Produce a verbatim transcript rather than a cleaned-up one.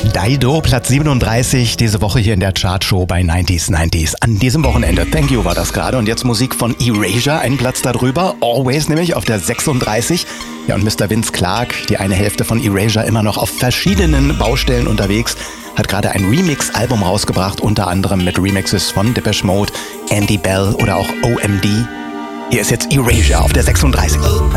Dido, Platz siebenunddreißig, diese Woche hier in der Chartshow bei neunziger neunzig. An diesem Wochenende. Thank You war das gerade. Und jetzt Musik von Erasure, einen Platz darüber. Always nämlich auf der sechsunddreißig. Ja, und Mister Vince Clarke, die eine Hälfte von Erasure, immer noch auf verschiedenen Baustellen unterwegs, hat gerade ein Remix-Album rausgebracht, unter anderem mit Remixes von Depeche Mode, Andy Bell oder auch O M D. Hier ist jetzt Erasure auf der sechsunddreißig.